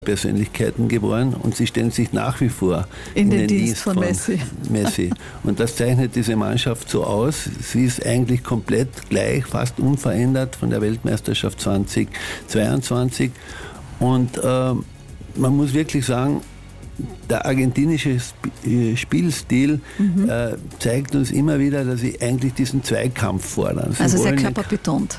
Persönlichkeiten geboren und sie stellen sich nach wie vor in den Dienst von Messi. Und das zeichnet diese Mannschaft so aus. Sie ist eigentlich komplett gleich, fast unverändert von der Weltmeisterschaft 2022. Und man muss wirklich sagen, der argentinische Spielstil zeigt uns immer wieder, dass sie eigentlich diesen Zweikampf fordern. Also sehr körperbetont.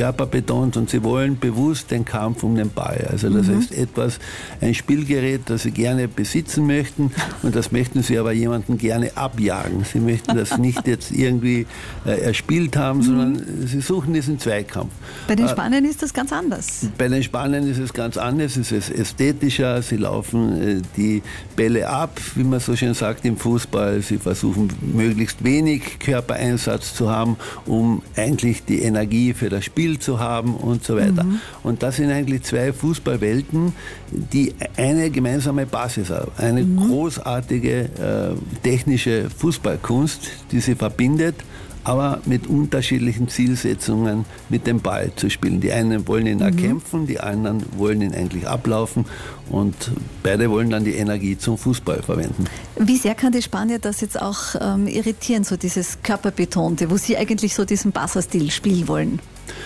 Und sie wollen bewusst den Kampf um den Ball. Also das ist ein Spielgerät, das sie gerne besitzen möchten und das möchten sie aber jemanden gerne abjagen. Sie möchten das nicht jetzt irgendwie erspielt haben, sondern sie suchen diesen Zweikampf. Bei den Spaniern ist das ganz anders. Bei den Spaniern ist es ganz anders, es ist ästhetischer, sie laufen die Bälle ab, wie man so schön sagt im Fußball. Sie versuchen möglichst wenig Körpereinsatz zu haben, um eigentlich die Energie für das Spiel zu haben und so weiter. Und das sind eigentlich zwei Fußballwelten, die eine gemeinsame Basis haben. Eine großartige technische Fußballkunst, die sie verbindet, aber mit unterschiedlichen Zielsetzungen mit dem Ball zu spielen. Die einen wollen ihn erkämpfen, die anderen wollen ihn eigentlich ablaufen und beide wollen dann die Energie zum Fußball verwenden. Wie sehr kann die Spanier das jetzt auch irritieren, so dieses Körperbetonte, wo sie eigentlich so diesen Barca-Stil spielen wollen?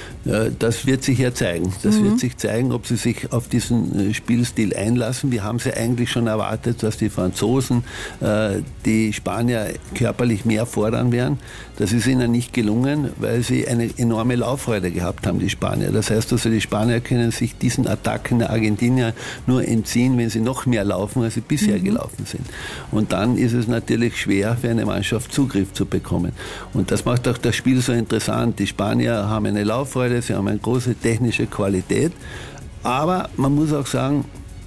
Das wird sich ja zeigen. Das wird sich zeigen, ob sie sich auf diesen Spielstil einlassen. Wir haben es ja eigentlich schon erwartet, dass die Franzosen die Spanier körperlich mehr fordern werden. Das ist ihnen nicht gelungen, weil sie eine enorme Lauffreude gehabt haben, die Spanier. Das heißt also, die Spanier können sich diesen Attacken der Argentinier nur entziehen, wenn sie noch mehr laufen, als sie bisher gelaufen sind. Und dann ist es natürlich schwer, für eine Mannschaft Zugriff zu bekommen. Und das macht auch das Spiel so interessant. Die Spanier haben eine Lauffreude, sie haben eine große technische Qualität, aber man muss auch sagen,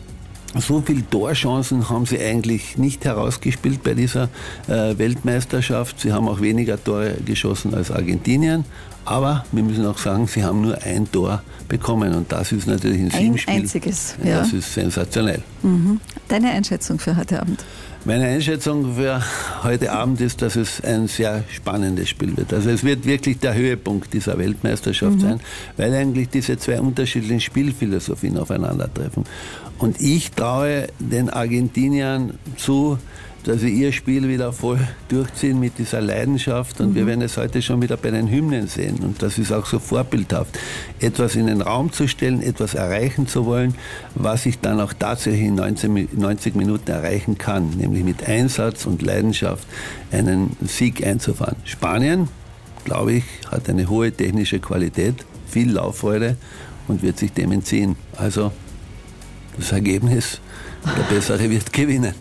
so viele Torchancen haben sie eigentlich nicht herausgespielt bei dieser Weltmeisterschaft. Sie haben auch weniger Tore geschossen als Argentinien, aber wir müssen auch sagen, sie haben nur ein Tor bekommen und das ist natürlich in vielen Spielen. Ein einziges. Ja. Das ist sensationell. Deine Einschätzung für heute Abend? Meine Einschätzung für heute Abend ist, dass es ein sehr spannendes Spiel wird. Also es wird wirklich der Höhepunkt dieser Weltmeisterschaft sein, weil eigentlich diese zwei unterschiedlichen Spielphilosophien aufeinandertreffen. Und ich traue den Argentiniern zu, dass sie ihr Spiel wieder voll durchziehen mit dieser Leidenschaft. Und wir werden es heute schon wieder bei den Hymnen sehen. Und das ist auch so vorbildhaft. Etwas in den Raum zu stellen, etwas erreichen zu wollen, was ich dann auch tatsächlich in 90 Minuten erreichen kann. Nämlich mit Einsatz und Leidenschaft einen Sieg einzufahren. Spanien, glaube ich, hat eine hohe technische Qualität, viel Lauffreude und wird sich dem entziehen. Also das Ergebnis, der Bessere wird gewinnen.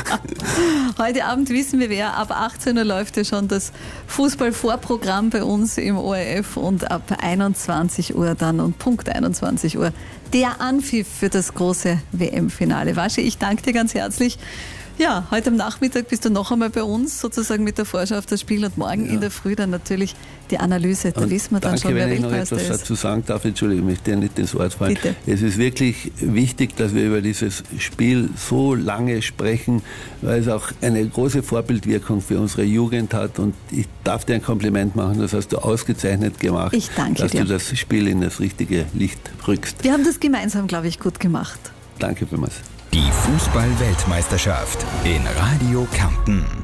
Heute Abend wissen wir wer. Ab 18 Uhr läuft ja schon das Fußballvorprogramm bei uns im ORF und ab 21 Uhr dann und Punkt 21 Uhr der Anpfiff für das große WM-Finale. Waschi, ich danke dir ganz herzlich. Ja, heute am Nachmittag bist du noch einmal bei uns, sozusagen mit der Vorschau auf das Spiel und morgen in der Früh dann natürlich die Analyse. Da wissen wir dann schon, wer Weltmeister ist. Wenn ich noch etwas dazu sagen darf, Entschuldigung, ich möchte dir nicht ins Wort fallen. Bitte. Es ist wirklich wichtig, dass wir über dieses Spiel so lange sprechen, weil es auch eine große Vorbildwirkung für unsere Jugend hat und ich darf dir ein Kompliment machen, das hast du ausgezeichnet gemacht. Ich danke dass dir. Du das Spiel in das richtige Licht rückst. Wir haben das gemeinsam, glaube ich, gut gemacht. Danke vielmals. Die Fußball-Weltmeisterschaft in Radio Kärnten.